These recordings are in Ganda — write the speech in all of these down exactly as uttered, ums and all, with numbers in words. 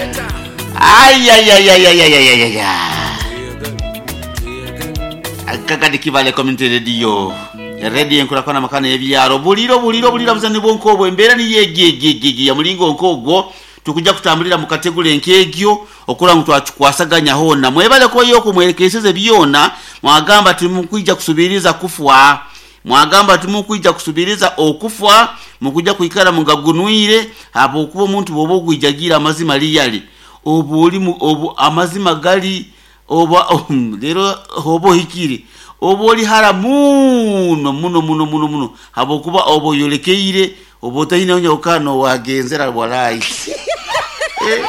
Ay ay ay ay ay ay ay ay. Akakadi kibale community radio. Radio nkula kona makana ebyaro buliro buliro bulira buzani bonko mbera ni yegegegege ya mulingo nkogwo tukujja kutambulira mu kategule nkegyo okola mtu achukwasaganya hona mwebale ko yoko mwelekeseze byona mwagamba timukwijja kusubiriza kufwa mwagamba timukwijja kusubiriza okufwa mukujja kuikala mungagunwire hapo kubo muntu bobo kwijagira amazima liyali obuli mu obo amazima gali oba um, lero hobo hikiri obo oli hala muno muno muno muno muno habo kuba obo yolekeire obo tahina onyo kano wagenzera walai eh.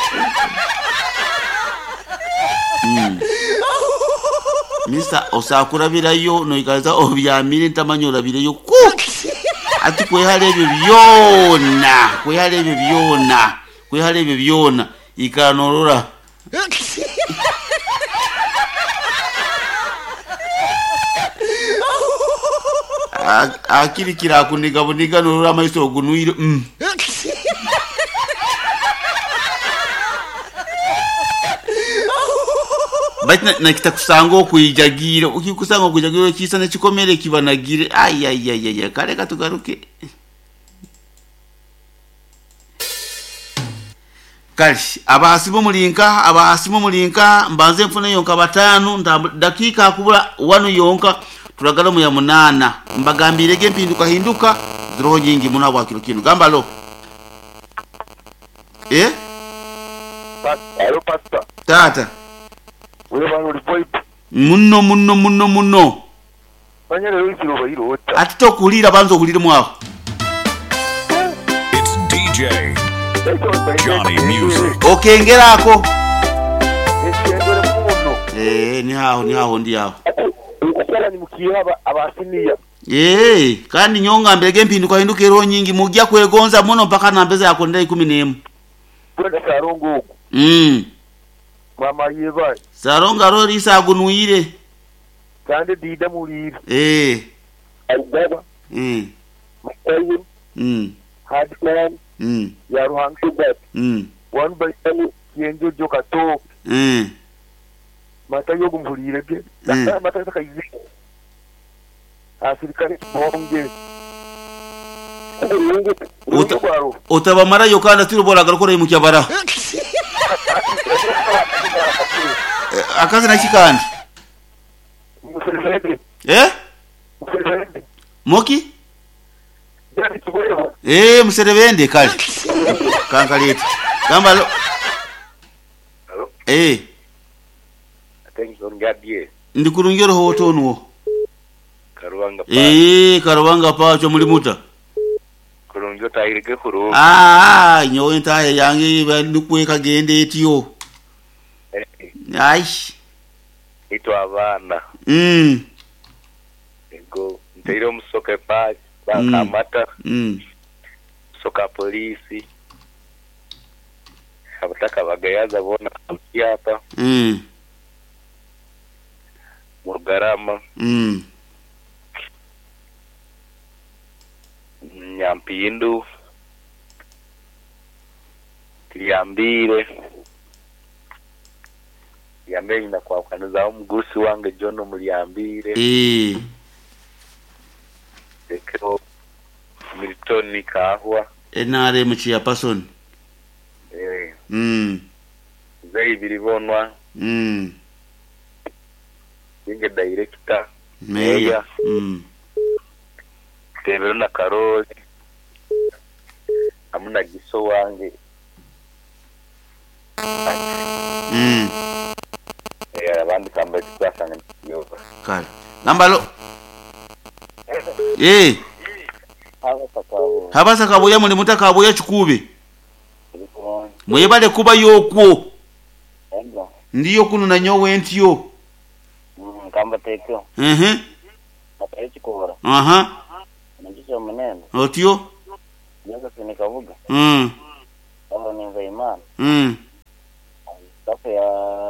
mm. Mister osakurabirayo no ikaza obyamire ntamanyola bireyo ku ati kwe hale ebyo byona kwe hale ebyo byona kwe hale ebyo byona ikanorora akiri kira kuniga buniga norora maiso gunuire mm. Baina nakitakusanga okuijagira ukikusanga okuijagira kisa ne kikomere kibanagire ay ay ay ay kale katugaruke kali abasibo mulinka abasibo mulinka mbanze mfuna yonka batano dakika kubula wano yonka tulagala mu ya munana mbagambire ge mpinduka hinduka zero nyingi muna bwa kilo kino gamba lo eh alo pasta tata wewe bano report munno munno munno munno banyere wikiro bayiro ota atito kulira banzo kulire mwaho It's D J Johnny Music. okengerako ekendere muno eh ni haho ni haho ndi haho ukala ni mukiyaba abasiniya eh kandi nyonga mbege mpinduka hinduka ero nyingi mujja kwegonza muno mpaka nambeza yako ndai kumi n'emu kwenda sarongo mm mama yeba saronga rori sagunuire kandi dida mulire eh albaba mm matayo mm hadman mm ya ruhangu bat mm one by one yenjo joka to mm matayo gumulire ge Mm. matayo kaizi asirikani bonge Uta- otaba mara yokanda tiro bola garukora mu kyabara Eh, akazi na kikandi eh moki eh muserebende kali kankalete gamba lo Hello? eh Thank you ngadie ndikurungero hotonwo karuwanga pa eh karwanga pacho mulimuta kurungyo tairike kuru ah nyo entaye yange bandukwe kagende etiyo ai ito abana mm ego nteiro musoke pa bakamata mm soka polisi abataka bagayaza bona hapa mm mugarama mm nyampindu Liambire Liambire na kwa kanuza umugusi wange Jono Muliambire eh Ekero Milton Kahwa enare muchiya person eh mm zai bilivonwa mm inge director meya mm Tebero na Karoli amuna giso wange mm eh abandi kamba twasanga yoba kale nambalo eh aba takabo habasa kabuya muri mutaka abuya chikube iko mwebale kuba yokwo enda ndiyo kunu na nyowe entiyo mm kamba tekyo ehe ataichi kora aha najisho maneno otyo yaga sinikavuga mm aba ni Imana mm sasa ya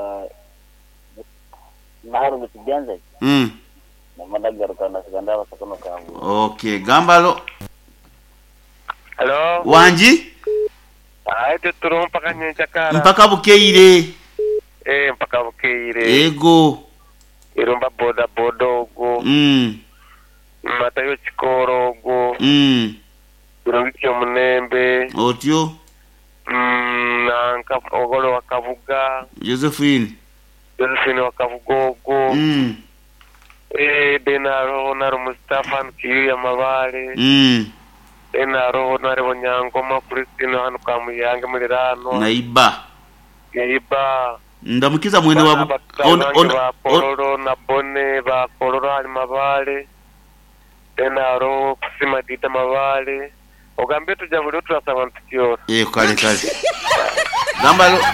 naharu bikijanze mm na madagaruka na sigandaba sakono kavu okay gambalo hello wanji Aite turumpa kanyenja kara. mpaka bukeire Eh mpaka bukeire. ego Irumba boda bodogo. mm Matayo chikorogo. mm Irungikyo munembe. otyo Mm nanka ogolo wakavuga. Josephine Josephine wakavugogo. mm Eh denaro naro Mustafa nkiya mabale. mm Denaro naro Bonyangoma Christine hano kamuyange mulirano. naiba Naiba. ndamukiza mwene wabo on on poloro na bone ba poloro ali mabale. Denaro kusima dita mabale. Ogambe tujabuli turasaba ntukyo. eh kale kale gamba lo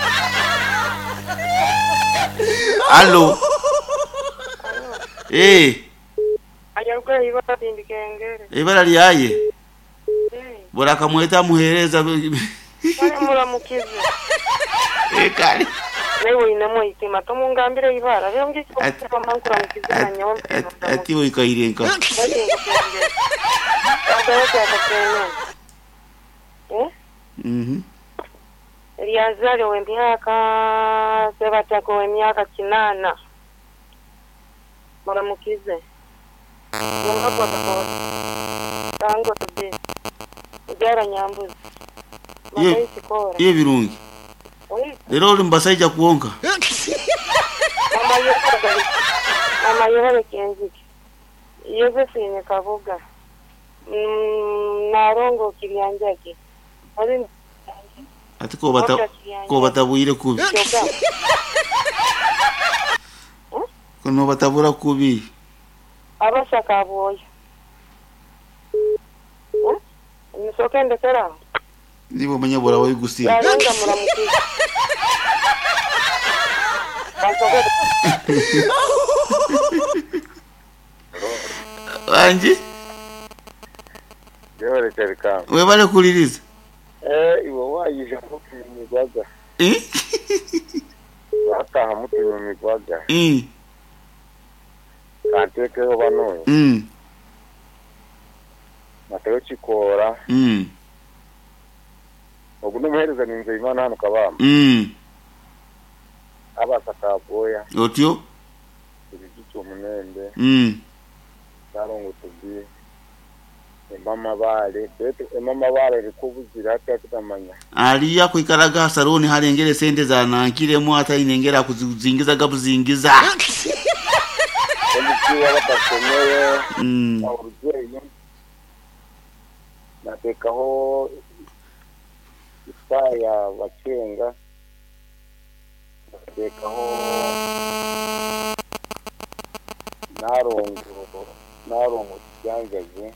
allo eh Ayalikuwa hivyo tindikengere. ibara lyaye Eh. bora kamweta muhereza Wale muramukize. eh kale Lewe inamo itima tomungambire ibara. Byo ngiki Ati- kwa mankura mukize na nyombe. At- ati oikairenka Eh? mhm Eliazari w'emyaka sebatako w'emyaka kinana. Muramukize. Yonga kwa kwa. Tango tobe. Ujara nyambuzi. Ye- Mama isikora. iye birungi Oyi. lero uli mbasaija kuonka Mama yore. Mama yore kenziki. Josephine Kabuga. Mm, narongo kilianjaki. Ari ati ko bata ko batabwire kubi choka. kono batabura kubi Abashaka boya. Eh? Nisoke ndekera. nibo manya bora wayigusiga Yarenga muramukiza. Basoke. anje Yore serikali. webale kuliriza Eh iwo wayije mukimigwaga. eh Ataha mukimigwaga. eh Kantekeho bano. mm Matayo chikora. mm Oguno muhereza ninze Imana hano kabamba. mm Abasaka boya. otyo Ibigicho munembe. mm Sarongo tubi. Mama bale. Beto mama bale rikubuzira hata kutamanya. aliya kuikaraga saloni halengere sente za nankire mu hata inengera kuzingiza gabuzingiza Olikiwa batakomeye. mm Urugero. Natekaho isaya bacenga. Natekaho narongo narongo cyangaje.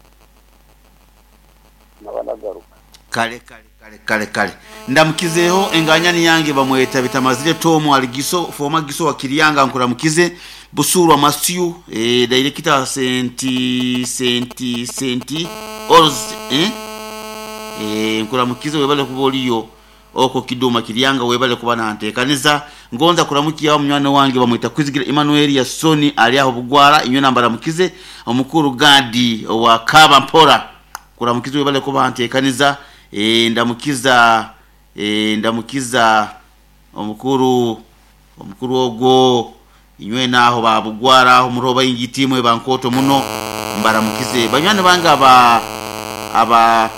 Nabanagaruka. kale kale kale kale kale ndamukizeho enganyani yange bamweta bitamazire Tom Aligiso former Giso wa Kirianga nkuramukize Busuru Amastiu eh director senti senti senti Oz eh eh nkuramukize webale kuboliyo oko Kiduma Kirianga webale kubana ntekaniza ngonza kuramukiya omwana wange bamweta kwizigira Emmanuel ya Soni ali aho bugwara inyo nambara mukize omukuru gadi wa Kaba Mpora kuramukiza webale kuba ntekaniza eh ndamukiza eh ndamukiza omukuru omukuru ogwo inywe naho babugwara aho muroba ingitimwe bankoto muno mbaramukize banyane banga aba aba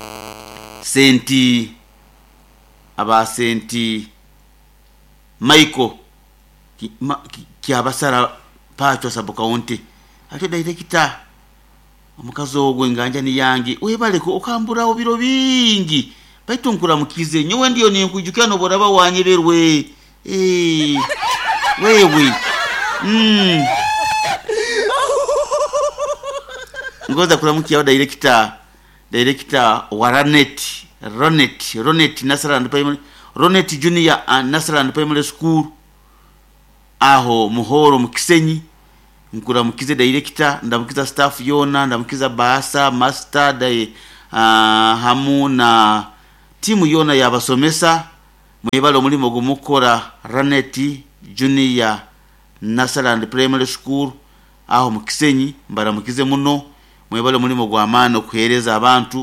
senti aba senti Michael ki, ma, ki, ki abasara pacho sabuka wonte ate director omukazo ogwe nganja ni yangi webale ko okambura obiro bingi baitunkura mukize nyewe ndiyo ninkujukira no boraba wanyeberwe eh wewe mm ngoza kuramukiya director director wa Ronet Ronet Ronet Nasrand Primary Ronet Junior and Nasrand Primary School aho muhoro mukisenyi nkura mukize director ndamukiza staff yona ndamukiza Basa master dai uh, hamu na timu yona yabasomesa mwebalo mulimo gumukora Ronet Junior Nasrand Primary School aho mukisenyi mbara mukize muno mwebalo mulimo gwamano kuhereza abantu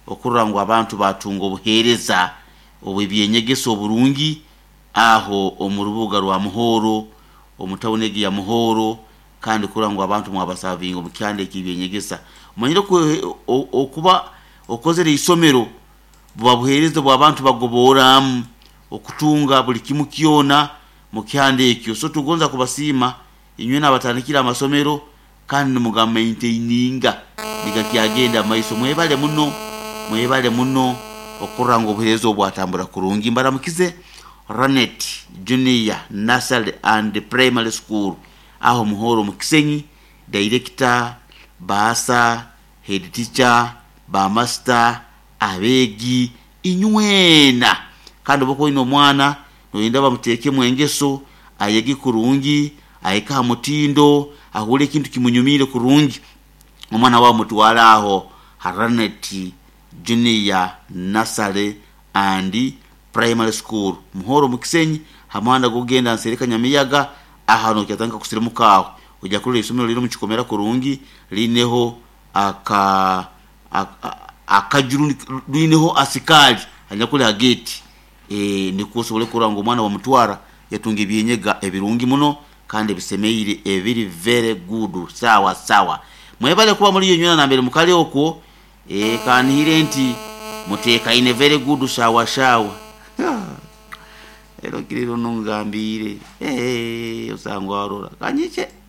okurra ngu abantu batunga obuheereza obw'ebyenyegesa obulungi aho omu rubuga rwa Muhoro omu tawuni egi ya Muhoro kandi kurra ngu abantu mwabasavinga omu kyanda ek'ebyenyegesa omanyire okuba okozere isomero bwa buheereza bw'abantu bagoboramu okutunga buli kimu kyona mu kyanda ekyo so tugonza kubasiima inywe n'abatandikira amasomero kandi muga maintaininga bigakyagenda maiso mwebale muno mwebale muno okurra ngu obuheereza obwatambula kurungi mbaramukize Ranet Junior Nursery and Primary School aho Muhoro mu Kisenyi director baasa head teacher ba master abegi inywena kandi boko ino mwana noyinda bamuteke mu engeso ayegi kurungi ayeka mutindo ahule kintu kimunyumire kurungi omwana wa mutwala aho Ranet Junior Nursery and Primary School Muhoro mu Kisenyi hamanda gugenda nsereka Nyamiyaga ahano kyatanga kusirimukaho ujya kuri isomero liro mu kikomera kurungi lineho aka akajuru lineho asikali anya kuri ageti eh nikusobole kurango umwana wa mutwara yatunga ibyenyega ebirungi muno kandi bisemeire ebiri very good sawa sawa mwebale kuba muri yonyuna na mbere mukale okwo eh kanihire nti muteka ine very good sawa sawa ero kiriro nungambire eh usangwa arora kanyiche